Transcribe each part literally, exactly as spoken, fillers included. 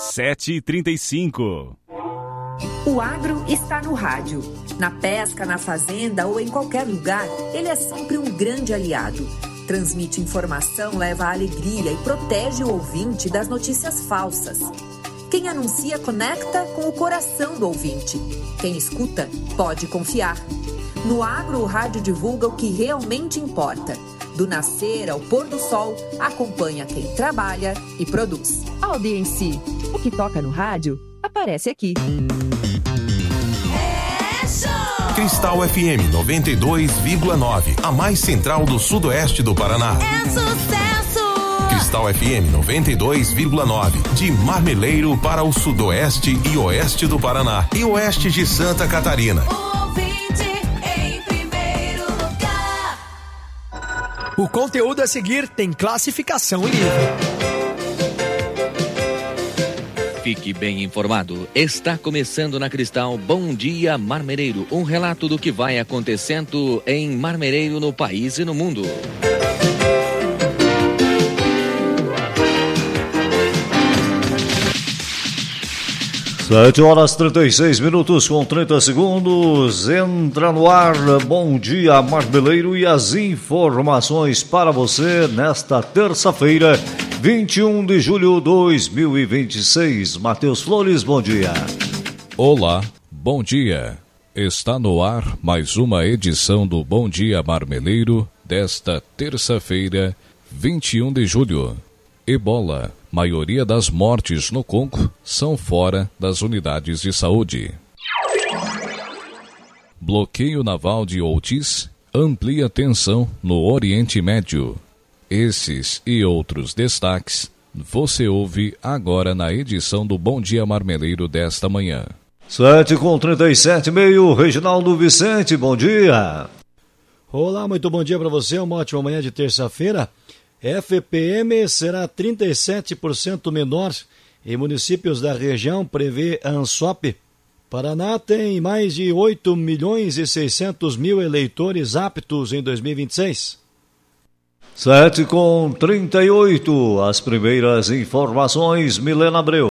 sete e trinta e cinco. O agro está no rádio. Na pesca, na fazenda ou em qualquer lugar, ele é sempre um grande aliado. Transmite informação, leva alegria e protege o ouvinte das notícias falsas. Quem anuncia conecta com o coração do ouvinte. Quem escuta pode confiar. No agro, o rádio divulga o que realmente importa. Do nascer ao pôr do sol, acompanha quem trabalha e produz. Audiência. O que toca no rádio, aparece aqui. É show! Cristal F M noventa e dois vírgula nove, a mais central do sudoeste do Paraná. É sucesso! Cristal F M noventa e dois vírgula nove, de Marmeleiro para o sudoeste e oeste do Paraná e oeste de Santa Catarina. O ouvinte em primeiro lugar. O conteúdo a seguir tem classificação livre. Fique bem informado. Está começando na Cristal Bom Dia Marmeleiro, um relato do que vai acontecendo em Marmeleiro, no país e no mundo. sete horas e trinta e seis minutos com trinta segundos. Entra no ar Bom Dia Marmeleiro e as informações para você nesta terça-feira, vinte e um de julho de dois mil e vinte e seis. Matheus Flores, bom dia. Olá, bom dia. Está no ar mais uma edição do Bom Dia Marmeleiro desta terça-feira, vinte e um de julho. Ebola. Maioria das mortes no Congo são fora das unidades de saúde. Bloqueio naval de Houthis amplia tensão no Oriente Médio. Esses e outros destaques você ouve agora na edição do Bom Dia Marmeleiro desta manhã. sete com trinta e sete, meio, Reginaldo Vicente, bom dia. Olá, muito bom dia para você, uma ótima manhã de terça-feira. F P M será trinta e sete por cento menor em municípios da região, prevê a ANSOP. Paraná tem mais de oito milhões e seiscentos mil eleitores aptos em dois mil e vinte e seis. sete com trinta e oito, as primeiras informações, Milena Abreu.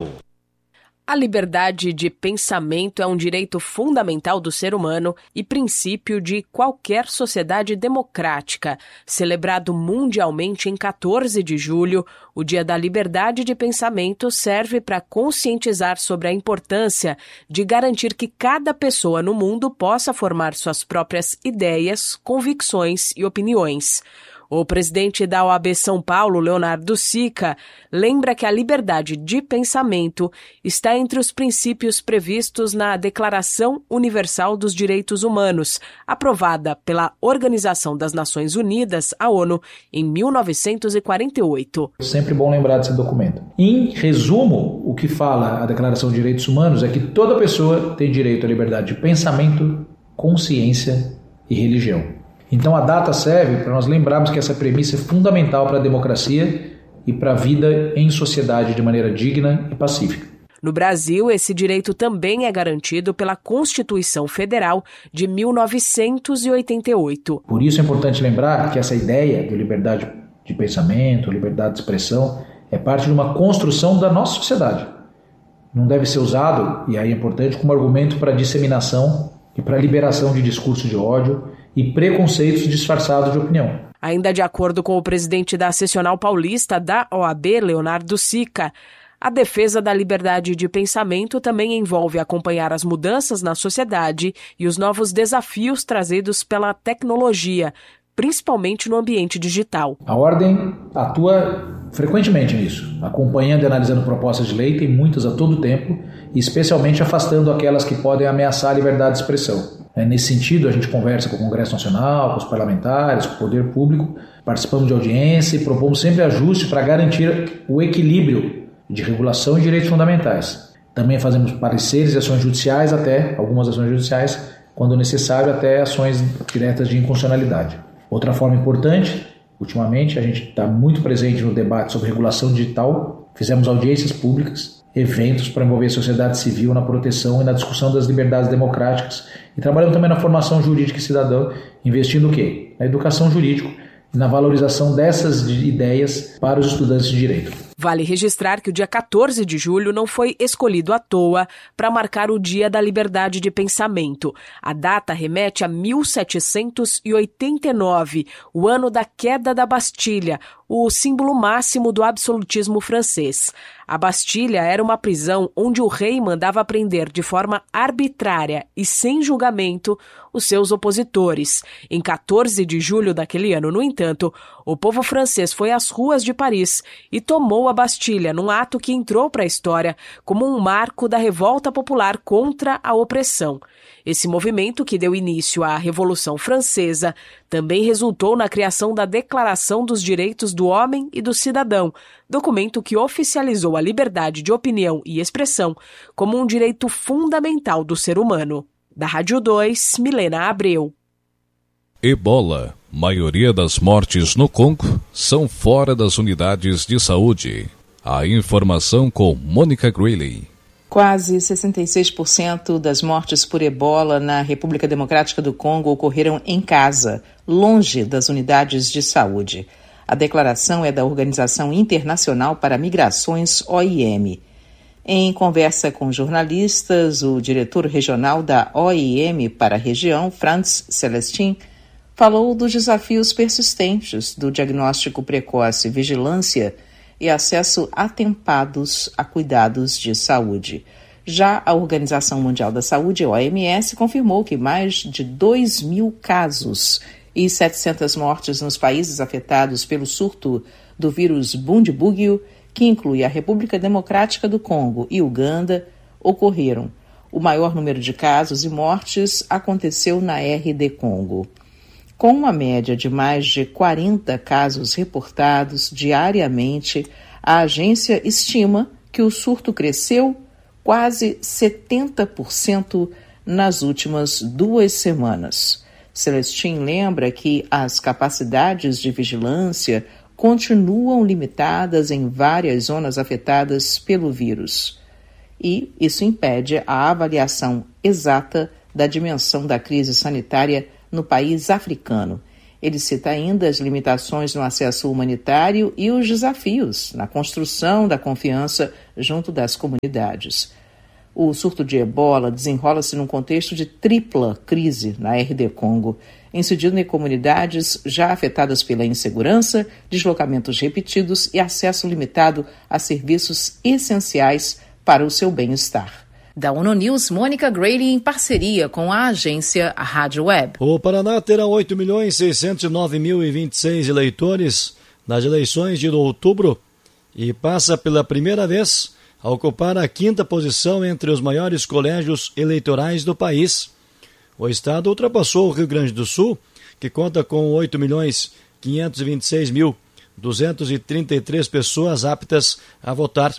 A liberdade de pensamento é um direito fundamental do ser humano e princípio de qualquer sociedade democrática. Celebrado mundialmente em quatorze de julho, o Dia da Liberdade de Pensamento serve para conscientizar sobre a importância de garantir que cada pessoa no mundo possa formar suas próprias ideias, convicções e opiniões. O presidente da O A B São Paulo, Leonardo Sica, lembra que a liberdade de pensamento está entre os princípios previstos na Declaração Universal dos Direitos Humanos, aprovada pela Organização das Nações Unidas, a ONU, em mil novecentos e quarenta e oito. Sempre bom lembrar desse documento. Em resumo, o que fala a Declaração de Direitos Humanos é que toda pessoa tem direito à liberdade de pensamento, consciência e religião. Então a data serve para nós lembrarmos que essa premissa é fundamental para a democracia e para a vida em sociedade de maneira digna e pacífica. No Brasil, esse direito também é garantido pela Constituição Federal de mil novecentos e oitenta e oito. Por isso é importante lembrar que essa ideia de liberdade de pensamento, liberdade de expressão, é parte de uma construção da nossa sociedade. Não deve ser usado, e aí é importante, como argumento para disseminação e para liberação de discurso de ódio e preconceitos disfarçados de opinião. Ainda de acordo com o presidente da Seccional Paulista da O A B, Leonardo Sica, a defesa da liberdade de pensamento também envolve acompanhar as mudanças na sociedade e os novos desafios trazidos pela tecnologia, principalmente no ambiente digital. A Ordem atua frequentemente nisso, acompanhando e analisando propostas de lei, tem muitas a todo tempo, e especialmente afastando aquelas que podem ameaçar a liberdade de expressão. Nesse sentido, a gente conversa com o Congresso Nacional, com os parlamentares, com o poder público, participamos de audiência e propomos sempre ajustes para garantir o equilíbrio de regulação e direitos fundamentais. Também fazemos pareceres e ações judiciais, até algumas ações judiciais, quando necessário, até ações diretas de inconstitucionalidade. Outra forma importante, ultimamente, a gente está muito presente no debate sobre regulação digital, fizemos audiências públicas, eventos para envolver a sociedade civil na proteção e na discussão das liberdades democráticas e trabalhando também na formação jurídica e cidadã, investindo o quê? Na educação jurídica e na valorização dessas ideias para os estudantes de direito. Vale registrar que o dia quatorze de julho não foi escolhido à toa para marcar o Dia da Liberdade de Pensamento. A data remete a mil setecentos e oitenta e nove, o ano da queda da Bastilha, o símbolo máximo do absolutismo francês. A Bastilha era uma prisão onde o rei mandava prender de forma arbitrária e sem julgamento os seus opositores. Em quatorze de julho daquele ano, no entanto, o povo francês foi às ruas de Paris e tomou a Bastilha num ato que entrou para a história como um marco da revolta popular contra a opressão. Esse movimento, que deu início à Revolução Francesa, também resultou na criação da Declaração dos Direitos do Homem e do Cidadão, documento que oficializou a liberdade de opinião e expressão como um direito fundamental do ser humano. Da Rádio dois, Milena Abreu. Ebola. Maioria das mortes no Congo são fora das unidades de saúde. A informação com Mônica Greeley. Quase sessenta e seis por cento das mortes por ebola na República Democrática do Congo ocorreram em casa, longe das unidades de saúde. A declaração é da Organização Internacional para Migrações, O I M. Em conversa com jornalistas, o diretor regional da O I M para a região, Franz Celestin, falou dos desafios persistentes do diagnóstico precoce, vigilância e acesso atempados a cuidados de saúde. Já a Organização Mundial da Saúde, O M S, confirmou que mais de dois mil casos e setecentas mortes nos países afetados pelo surto do vírus Bundibugyo, que inclui a República Democrática do Congo e Uganda, ocorreram. O maior número de casos e mortes aconteceu na R D Congo. Com uma média de mais de quarenta casos reportados diariamente, a agência estima que o surto cresceu quase setenta por cento nas últimas duas semanas. Celestin lembra que as capacidades de vigilância continuam limitadas em várias zonas afetadas pelo vírus. E isso impede a avaliação exata da dimensão da crise sanitária no país africano. Ele cita ainda as limitações no acesso humanitário e os desafios na construção da confiança junto das comunidades. O surto de ebola desenrola-se num contexto de tripla crise na R D Congo, incidindo em comunidades já afetadas pela insegurança, deslocamentos repetidos e acesso limitado a serviços essenciais para o seu bem-estar. Da ONU News, Mônica Greeley, em parceria com a agência Rádio Web. O Paraná terá oito milhões seiscentos e nove mil e vinte e seis eleitores nas eleições de outubro e passa pela primeira vez a ocupar a quinta posição entre os maiores colégios eleitorais do país. O estado ultrapassou o Rio Grande do Sul, que conta com oito milhões quinhentos e vinte e seis mil duzentas e trinta e três pessoas aptas a votar.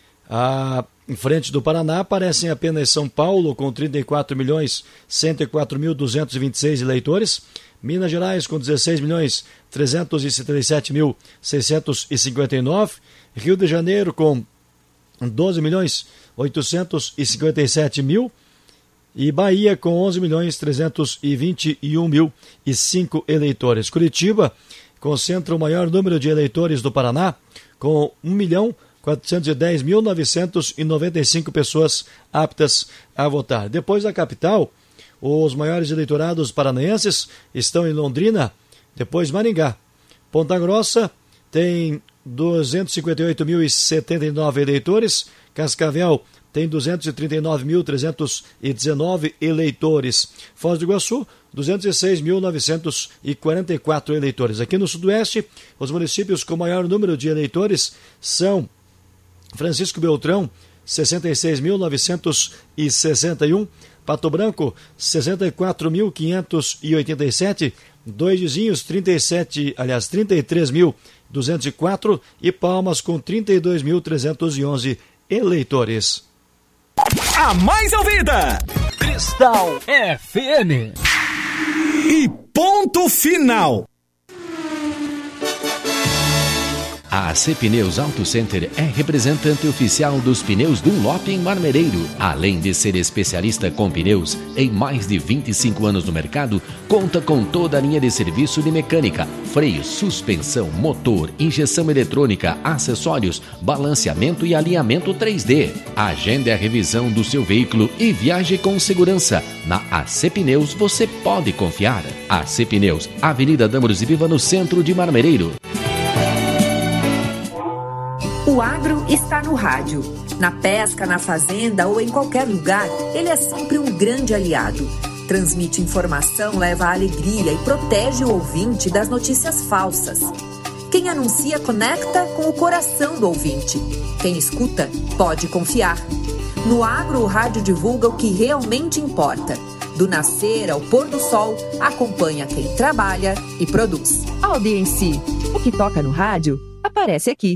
A Em frente do Paraná aparecem apenas São Paulo, com trinta e quatro milhões cento e quatro mil duzentos e vinte e seis eleitores, Minas Gerais, com dezesseis milhões trezentos e setenta e sete mil seiscentos e cinquenta e nove, Rio de Janeiro, com doze milhões oitocentos e cinquenta e sete mil, e Bahia, com onze milhões trezentos e vinte e um mil e cinco eleitores. Curitiba concentra o maior número de eleitores do Paraná, com um milhão quatrocentos e dez mil novecentos e noventa e cinco pessoas aptas a votar. Depois da capital, os maiores eleitorados paranaenses estão em Londrina, depois Maringá. Ponta Grossa tem duzentos e cinquenta e oito mil e setenta e nove eleitores, Cascavel tem duzentos e trinta e nove mil trezentos e dezenove eleitores. Foz do Iguaçu, duzentos e seis mil novecentos e quarenta e quatro eleitores. Aqui no Sudoeste, os municípios com maior número de eleitores são Francisco Beltrão, sessenta e seis mil novecentos e sessenta e um, Pato Branco, sessenta e quatro mil quinhentos e oitenta e sete, Dois Vizinhos, trinta e sete, aliás, trinta e três mil duzentos e quatro e Palmas com trinta e dois mil trezentos e onze eleitores. A mais ouvida, Cristal F M. E ponto final. A A C Pneus Auto Center é representante oficial dos pneus Dunlop em Marmereiro. Além de ser especialista com pneus, em mais de vinte e cinco anos no mercado, conta com toda a linha de serviço de mecânica, freio, suspensão, motor, injeção eletrônica, acessórios, balanceamento e alinhamento três D. Agende a revisão do seu veículo e viaje com segurança. Na A C Pneus você pode confiar. A C Pneus, Avenida Dâmaros e Viva, no centro de Marmereiro. O agro está no rádio. Na pesca, na fazenda ou em qualquer lugar, ele é sempre um grande aliado. Transmite informação, leva alegria e protege o ouvinte das notícias falsas. Quem anuncia conecta com o coração do ouvinte. Quem escuta pode confiar. No agro, o rádio divulga o que realmente importa. Do nascer ao pôr do sol, acompanha quem trabalha e produz. Audiência. O que toca no rádio, aparece aqui.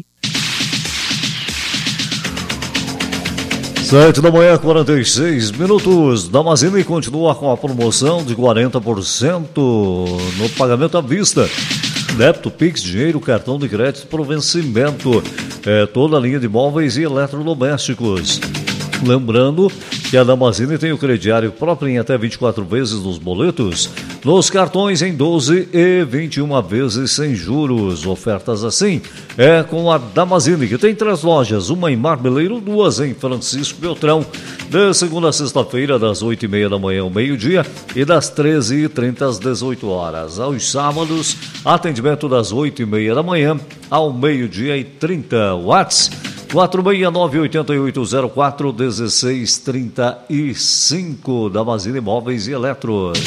Sete da manhã, quarenta e seis minutos. Damazini continua com a promoção de quarenta por cento no pagamento à vista. Débito, Pix, dinheiro, cartão de crédito por vencimento. É toda a linha de móveis e eletrodomésticos. Lembrando que a Damazini tem o crediário próprio em até vinte e quatro vezes nos boletos, nos cartões em doze e vinte e uma vezes sem juros. Ofertas assim é com a Damazini, que tem três lojas, uma em Marmeleiro, duas em Francisco Beltrão, de segunda a sexta-feira, das oito e meia da manhã ao meio-dia e das treze e trinta às dezoito horas. Aos sábados, atendimento das oito e meia da manhã ao meio-dia e trinta. WhatsApp quatro seis nove oito oito zero quatro um seis três cinco. Damazini Móveis e Eletros.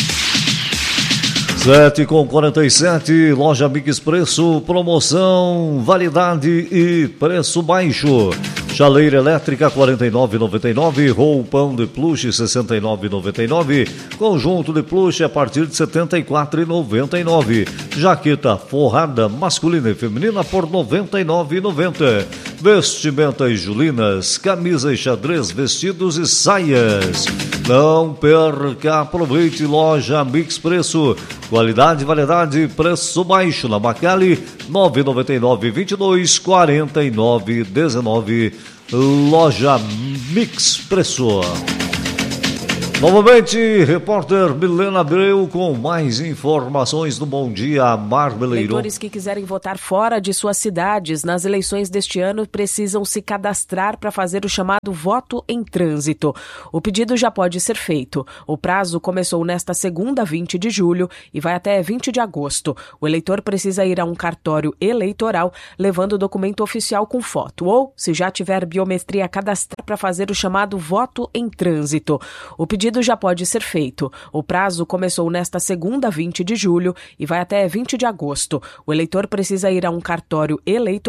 sete com quarenta e sete, loja Mix Preço, promoção, validade e preço baixo. Chaleira elétrica quarenta e nove reais e noventa e nove centavos, roupão de plush sessenta e nove reais e noventa e nove centavos, conjunto de plush a partir de setenta e quatro reais e noventa e nove centavos, jaqueta forrada masculina e feminina por noventa e nove reais e noventa centavos, vestimentas julinas, camisa e xadrez, vestidos e saias. Não perca, aproveite, loja Mix Preço, qualidade, variedade, preço baixo. Na Macali, nove nove nove, vinte e dois, quarenta e nove, dezenove. Loja Mix Preço. Novamente, repórter Milena Abreu com mais informações do Bom Dia Marmeleiro. Eleitores que quiserem votar fora de suas cidades nas eleições deste ano precisam se cadastrar para fazer o chamado voto em trânsito. O pedido já pode ser feito. O prazo começou nesta segunda, vinte de julho, e vai até vinte de agosto. O eleitor precisa ir a um cartório eleitoral levando o documento oficial com foto ou, se já tiver biometria, cadastrar para fazer o chamado voto em trânsito. O pedido já pode ser feito. O prazo começou nesta segunda, vinte de julho, e vai até vinte de agosto. O eleitor precisa ir a um cartório eleitoral